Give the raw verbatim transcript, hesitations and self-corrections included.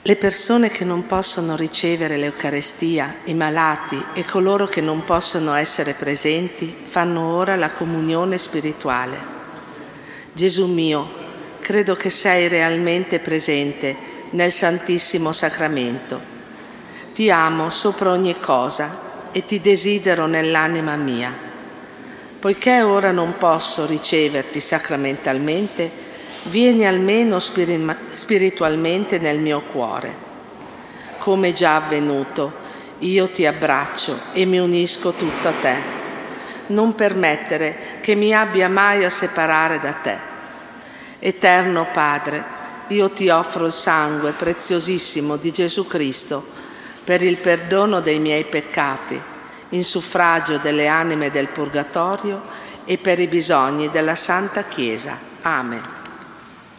Le persone che non possono ricevere l'Eucarestia, i malati e coloro che non possono essere presenti fanno ora la comunione spirituale. Gesù mio, credo che sei realmente presente nel Santissimo Sacramento. Ti amo sopra ogni cosa e ti desidero nell'anima mia. Poiché ora non posso riceverti sacramentalmente, vieni almeno spiritualmente nel mio cuore. Come già avvenuto, io ti abbraccio e mi unisco tutto a te. Non permettere che mi abbia mai a separare da te. Eterno Padre, io ti offro il sangue preziosissimo di Gesù Cristo per il perdono dei miei peccati, in suffragio delle anime del Purgatorio e per i bisogni della Santa Chiesa. Amen.